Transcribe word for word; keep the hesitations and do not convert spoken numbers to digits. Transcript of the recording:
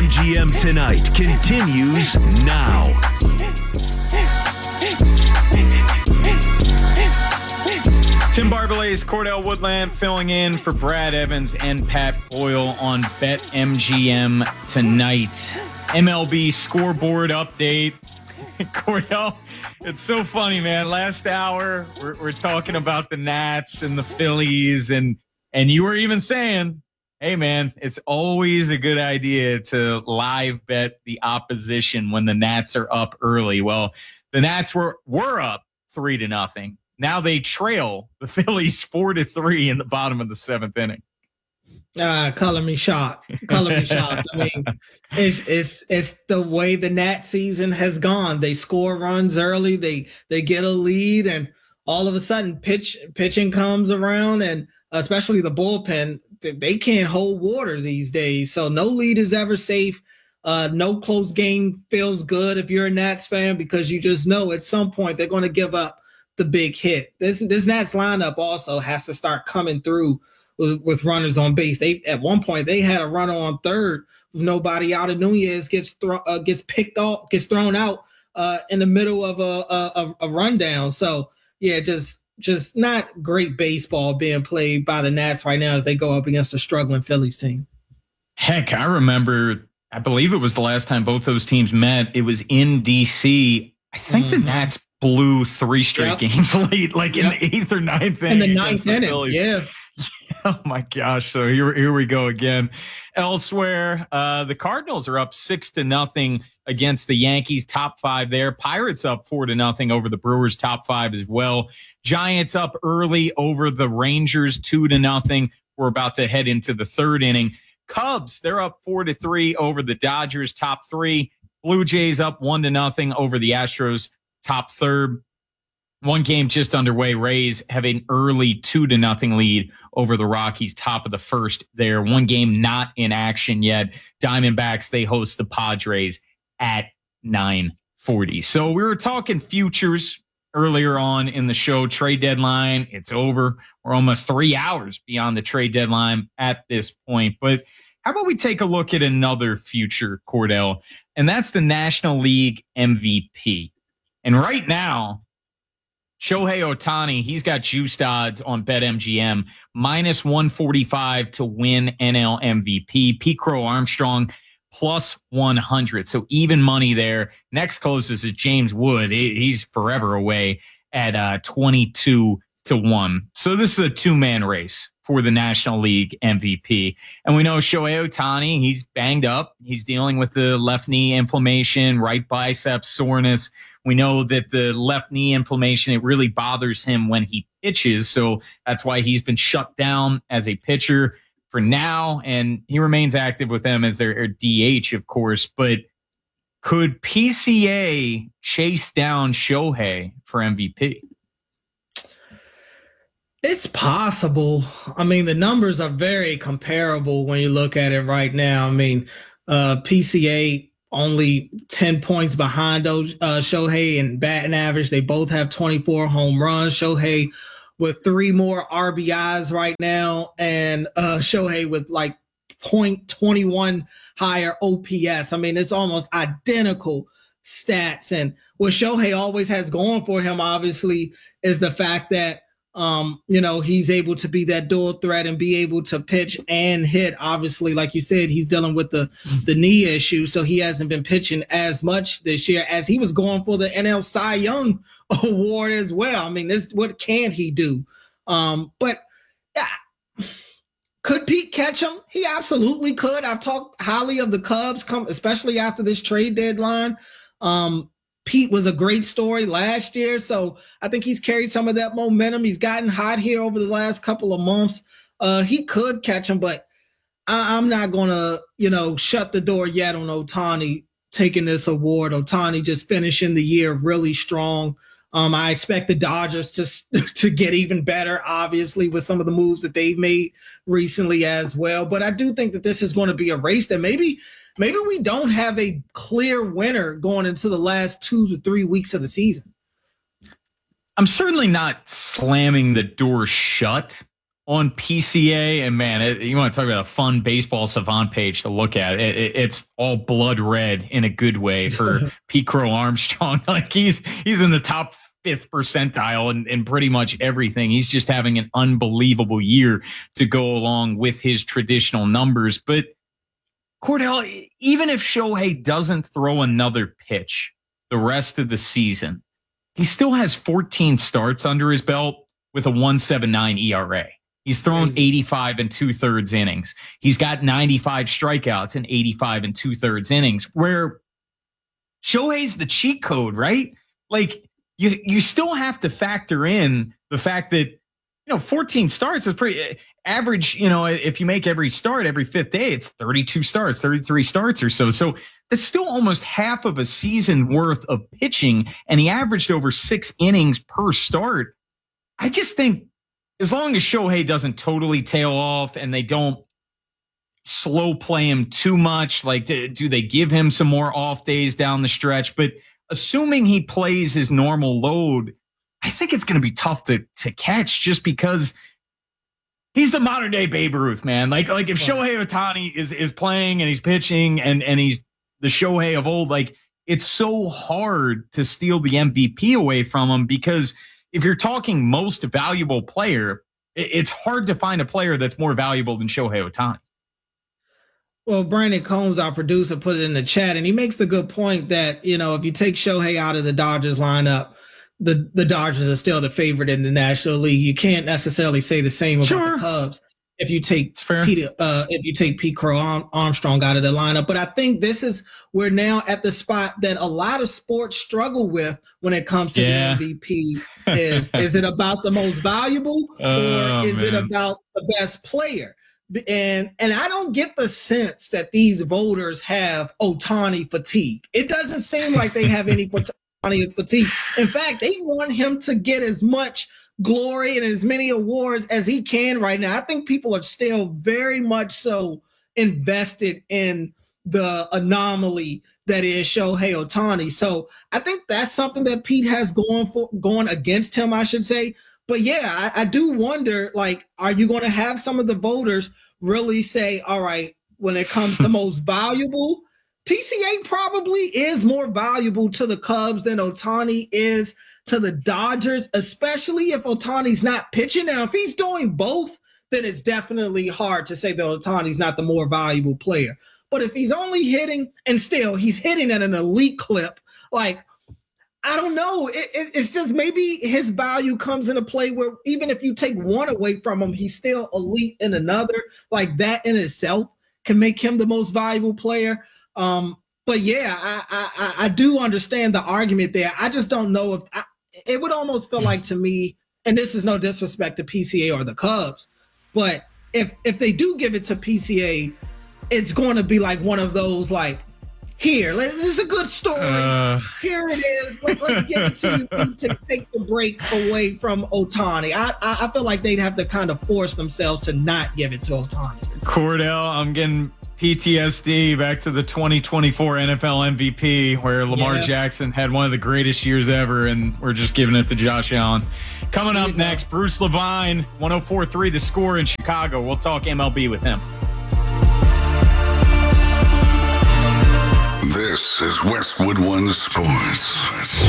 G M Tonight continues now. Tim Barbalet, Cordell Woodland filling in for Brad Evans and Pat Boyle on BetMGM Tonight. M L B scoreboard update. Cordell, it's so funny, man. Last hour, we're, we're talking about the Nats and the Phillies, and and you were even saying, hey, man, it's always a good idea to live bet the opposition when the Nats are up early. Well, the Nats were were up three to nothing. Now they trail the Phillies four to three in the bottom of the seventh inning. Uh, color me shocked. Color me shocked. I mean, it's it's it's the way the Nat season has gone. They score runs early, they they get a lead, and all of a sudden, pitch pitching comes around, and especially the bullpen, they can't hold water these days. So no lead is ever safe. Uh, no close game feels good if you're a Nats fan, because you just know at some point they're going to give up the big hit. This this Nats lineup also has to start coming through with, with runners on base. They at one point they had a runner on third with nobody out, and Nunez gets thro- uh, gets picked off, gets thrown out uh, in the middle of a, a, a rundown. So yeah, just just not great baseball being played by the Nats right now as they go up against a struggling Phillies team. Heck, I remember, I believe it was the last time both those teams met. It was in D C. I think mm-hmm. the Nats blew three straight yep. games late, like yep. in the eighth or ninth inning. In the ninth inning, yeah. Oh, my gosh. So here, here we go again. Elsewhere, uh, the Cardinals are up six to nothing against the Yankees, top five there. Pirates up four to nothing over the Brewers, top five as well. Giants up early over the Rangers, two to nothing. We're about to head into the third inning. Cubs, they're up four to three over the Dodgers, top three. Blue Jays up one to nothing over the Astros, top third. One game just underway. Rays have an early two to nothing lead over the Rockies, top of the first there. One game not in action yet. Diamondbacks, they host the Padres at nine forty. So we were talking futures earlier on in the show. Trade deadline, it's over. We're almost three hours beyond the trade deadline at this point. But how about we take a look at another future, Cordell? And that's the National League M V P. And right now, Shohei Ohtani, he's got juiced odds on BetMGM, minus one forty-five to win N L M V P. Pete Crow Armstrong, plus one hundred. So even money there. Next closest is James Wood. He's forever away at uh, twenty-two to one. So this is a two-man race for the National League M V P. And we know Shohei Ohtani, he's banged up. He's dealing with the left knee inflammation, right bicep soreness. We know that the left knee inflammation, it really bothers him when he pitches. So that's why he's been shut down as a pitcher for now. And he remains active with them as their D H, of course. But could P C A chase down Shohei for M V P? It's possible. I mean, the numbers are very comparable when you look at it right now. I mean, uh, P C A only ten points behind uh, Shohei in batting average. They both have twenty-four home runs. Shohei with three more R B Is right now, and uh, Shohei with like point two one higher O P S. I mean, it's almost identical stats. And what Shohei always has going for him, obviously, is the fact that Um, you know, he's able to be that dual threat and be able to pitch and hit. Obviously, like you said, he's dealing with the, the knee issue, so he hasn't been pitching as much this year as he was going for the N L Cy Young award as well. I mean, this what can he do? Um, but yeah, could Pete catch him? He absolutely could. I've talked highly of the Cubs, come especially after this trade deadline. Um, Pete was a great story last year, so I think he's carried some of that momentum. He's gotten hot here over the last couple of months. Uh, he could catch him, but I- I'm not going to, you know, shut the door yet on Ohtani taking this award. Ohtani just finishing the year really strong. Um, I expect the Dodgers to, to get even better, obviously, with some of the moves that they've made recently as well. But I do think that this is going to be a race that maybe – Maybe we don't have a clear winner going into the last two to three weeks of the season. I'm certainly not slamming the door shut on P C A, and man, it, you want to talk about a fun baseball savant page to look at. It, it, it's all blood red in a good way for Pete Crow Armstrong. Like he's he's in the top fifth percentile in, in pretty much everything. He's just having an unbelievable year to go along with his traditional numbers. But Cordell, even if Shohei doesn't throw another pitch the rest of the season, he still has fourteen starts under his belt with a one point seven nine E R A. He's thrown eighty-five and two thirds innings. He's got ninety-five strikeouts and eighty-five and two thirds innings, where Shohei's the cheat code, right? Like you, you still have to factor in the fact that, you know, fourteen starts is pretty average. You know, if you make every start every fifth day, it's thirty-two starts, thirty-three starts or so. So that's still almost half of a season worth of pitching. And he averaged over six innings per start. I just think, as long as Shohei doesn't totally tail off and they don't slow play him too much, like do, do they give him some more off days down the stretch? But assuming he plays his normal load, I think it's going to be tough to to catch just because he's the modern day Babe Ruth, man. Like like if Shohei Ohtani is is playing and he's pitching and and he's the Shohei of old, like it's so hard to steal the M V P away from him because if you're talking most valuable player, it's hard to find a player that's more valuable than Shohei Ohtani. Well, Brandon Combs, our producer, put it in the chat, and he makes the good point that, you know, if you take Shohei out of the Dodgers lineup, the, the Dodgers are still the favorite in the National League. You can't necessarily say the same about sure. the Cubs if you take Peter, uh, if you take Pete Crow Armstrong out of the lineup. But I think this is we're now at the spot that a lot of sports struggle with when it comes to yeah. the M V P. Is is it about the most valuable oh, or is man. it about the best player? And and I don't get the sense that these voters have Ohtani fatigue. It doesn't seem like they have any Ohtani fatigue. In fact, they want him to get as much glory and as many awards as he can right now. I think people are still very much so invested in the anomaly that is Shohei Ohtani. So I think that's something that Pete has going for going against him, I should say. But yeah, I, I do wonder, like, are you going to have some of the voters really say, all right, when it comes to most valuable, P C A probably is more valuable to the Cubs than Ohtani is to the Dodgers, especially if Ohtani's not pitching. Now, if he's doing both, then it's definitely hard to say that Ohtani's not the more valuable player. But if he's only hitting, and still he's hitting at an elite clip, like, I don't know. It, it, it's just maybe his value comes into play where even if you take one away from him, he's still elite in another. Like that in itself can make him the most valuable player. Um, but yeah, I, I I do understand the argument there. I just don't know if I, it would almost feel like to me, and this is no disrespect to P C A or the Cubs, but if if they do give it to P C A, it's going to be like one of those like, here, this is a good story. Uh, here it is. Let, let's give it to you to take the break away from Ohtani. I, I I feel like they'd have to kind of force themselves to not give it to Ohtani. Cordell, I'm getting P T S D back to the twenty twenty-four N F L M V P where Lamar yeah. Jackson had one of the greatest years ever, and we're just giving it to Josh Allen. Coming up next, Bruce Levine, one oh four point three The Score in Chicago. We'll talk M L B with him. This is Westwood One Sports.